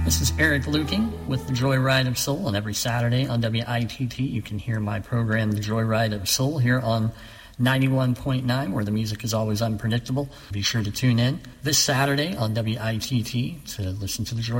This is Eric Luking with The Joyride of Soul, and every Saturday on WITT you can hear my program, The Joyride of Soul, here on 91.9, where the music is always unpredictable. Be sure to tune in this Saturday on WITT to listen to The Joyride